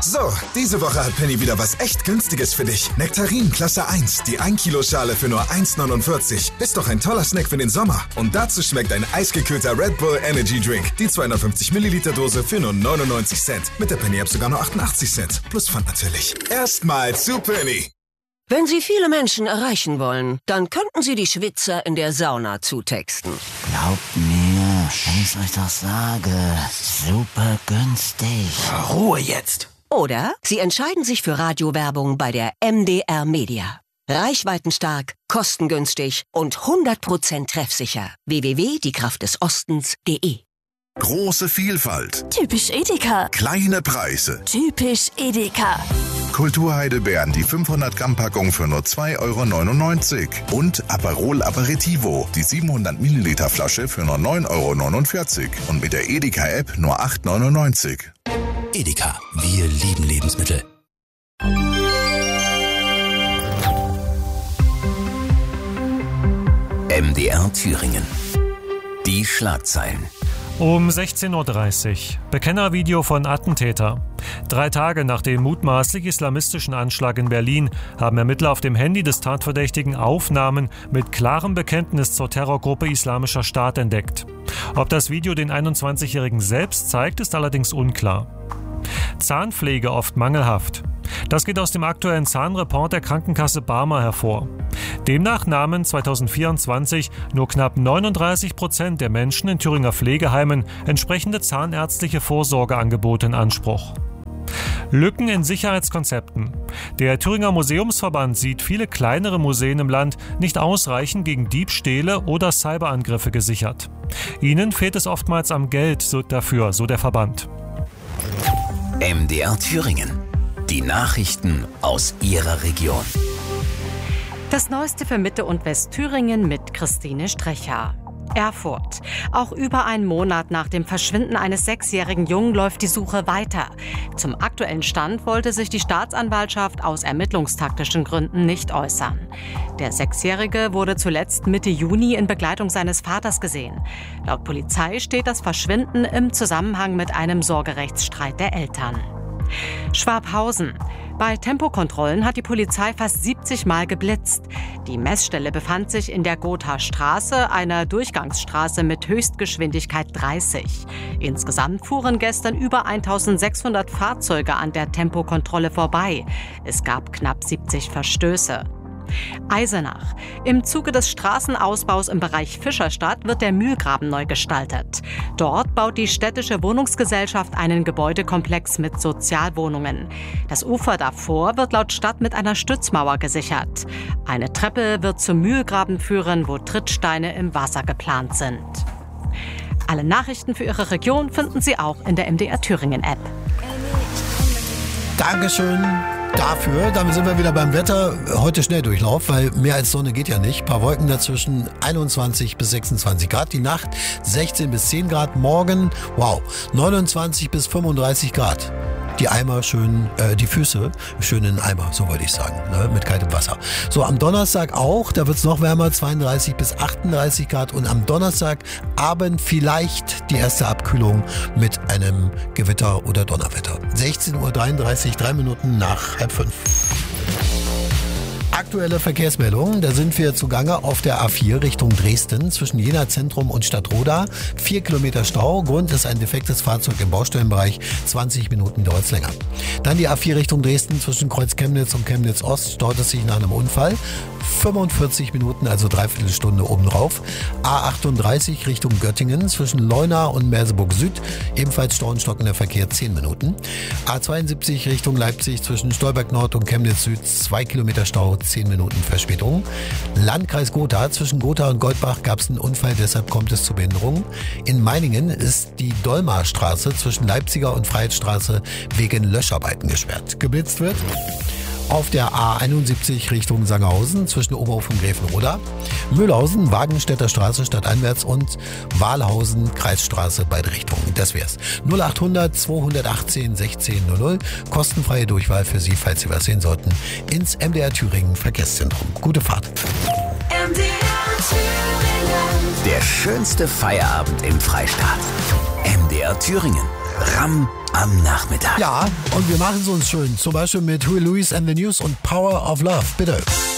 So, diese Woche hat Penny wieder was echt Günstiges für dich. Nektarin Klasse 1, die 1 Kilo Schale für nur 1,49. Ist doch ein toller Snack für den Sommer. Und dazu schmeckt ein eisgekühlter Red Bull Energy Drink. Die 250 Milliliter Dose für nur 99 Cent. Mit der Penny App sogar nur 88 Cent. Plus Pfand natürlich. Erstmal zu Penny. Wenn Sie viele Menschen erreichen wollen, dann könnten Sie die Schwitzer in der Sauna zutexten. Glaubt mir, wenn ich euch doch sage, super günstig. Ruhe jetzt. Oder Sie entscheiden sich für Radiowerbung bei der MDR Media. Reichweitenstark, kostengünstig und 100% treffsicher. www.diekraftdesostens.de. Große Vielfalt. Typisch Edeka. Kleine Preise. Typisch Edeka. Kulturheidelbeeren, die 500 Gramm Packung für nur 2,99 € und Aperol Aperitivo, die 700 Milliliter Flasche für nur 9,49 € und mit der Edeka App nur 8,99 €. Edeka, wir lieben Lebensmittel. MDR Thüringen. Die Schlagzeilen. Um 16:30 Uhr. Bekennervideo von Attentäter. 3 Tage nach dem mutmaßlich islamistischen Anschlag in Berlin haben Ermittler auf dem Handy des Tatverdächtigen Aufnahmen mit klarem Bekenntnis zur Terrorgruppe Islamischer Staat entdeckt. Ob das Video den 21-Jährigen selbst zeigt, ist allerdings unklar. Zahnpflege oft mangelhaft. Das geht aus dem aktuellen Zahnreport der Krankenkasse Barmer hervor. Demnach nahmen 2024 nur knapp 39% der Menschen in Thüringer Pflegeheimen entsprechende zahnärztliche Vorsorgeangebote in Anspruch. Lücken in Sicherheitskonzepten. Der Thüringer Museumsverband sieht viele kleinere Museen im Land nicht ausreichend gegen Diebstähle oder Cyberangriffe gesichert. Ihnen fehlt es oftmals am Geld dafür, so der Verband. MDR Thüringen. Die Nachrichten aus Ihrer Region. Das Neueste für Mitte- und Westthüringen mit Christine Strecher. Erfurt. Auch über einen Monat nach dem Verschwinden eines 6-jährigen Jungen läuft die Suche weiter. Zum aktuellen Stand wollte sich die Staatsanwaltschaft aus ermittlungstaktischen Gründen nicht äußern. Der 6-Jährige wurde zuletzt Mitte Juni in Begleitung seines Vaters gesehen. Laut Polizei steht das Verschwinden im Zusammenhang mit einem Sorgerechtsstreit der Eltern. Schwabhausen. Bei Tempokontrollen hat die Polizei fast 70 Mal geblitzt. Die Messstelle befand sich in der Gothastraße, einer Durchgangsstraße mit Höchstgeschwindigkeit 30. Insgesamt fuhren gestern über 1600 Fahrzeuge an der Tempokontrolle vorbei. Es gab knapp 70 Verstöße. Eisenach. Im Zuge des Straßenausbaus im Bereich Fischerstadt wird der Mühlgraben neu gestaltet. Dort baut die städtische Wohnungsgesellschaft einen Gebäudekomplex mit Sozialwohnungen. Das Ufer davor wird laut Stadt mit einer Stützmauer gesichert. Eine Treppe wird zum Mühlgraben führen, wo Trittsteine im Wasser geplant sind. Alle Nachrichten für Ihre Region finden Sie auch in der MDR Thüringen App. Dankeschön dafür. Damit sind wir wieder beim Wetter. Heute Schnelldurchlauf, weil mehr als Sonne geht ja nicht. Ein paar Wolken dazwischen, 21 bis 26 Grad. Die Nacht 16 bis 10 Grad. Morgen, 29 bis 35 Grad. Die Eimer schön, die Füße schön in den Eimer, so wollte ich sagen, ne, mit kaltem Wasser. So, am Donnerstag auch, da wird es noch wärmer, 32 bis 38 Grad. Und am Donnerstagabend vielleicht die erste Abkühlung mit einem Gewitter oder Donnerwetter. 16:33 Uhr, 3 Minuten nach 4:30. Aktuelle Verkehrsmeldungen, da sind wir zugange auf der A4 Richtung Dresden zwischen Jena Zentrum und Stadtroda. 4 Kilometer Stau, Grund ist ein defektes Fahrzeug im Baustellenbereich, 20 Minuten dauert es länger. Dann die A4 Richtung Dresden zwischen Kreuz Chemnitz und Chemnitz Ost, staut es sich nach einem Unfall. 45 Minuten, also dreiviertel Stunde obendrauf. A38 Richtung Göttingen zwischen Leuna und Merseburg Süd, ebenfalls stauenstockender Verkehr 10 Minuten. A72 Richtung Leipzig zwischen Stolberg Nord und Chemnitz Süd, 2 Kilometer Stau, 10 Minuten Verspätung. Landkreis Gotha, zwischen Gotha und Goldbach gab es einen Unfall, deshalb kommt es zu Behinderungen. In Meiningen ist die Dolmarstraße zwischen Leipziger und Freiheitsstraße wegen Löscharbeiten gesperrt. Geblitzt wird auf der A71 Richtung Sangerhausen zwischen Oberhof und Gräfenroda, Mühlhausen, Wagenstädter Straße stadteinwärts und Wahlhausen, Kreisstraße, beide Richtungen. Das wär's. 0800 218 1600, kostenfreie Durchwahl für Sie, falls Sie was sehen sollten, ins MDR Thüringen Verkehrszentrum. Gute Fahrt. MDR Thüringen. Der schönste Feierabend im Freistaat. MDR Thüringen. Ramm am Nachmittag. Ja, und wir machen es uns schön. Zum Beispiel mit Huey Lewis and the News und Power of Love. Bitte.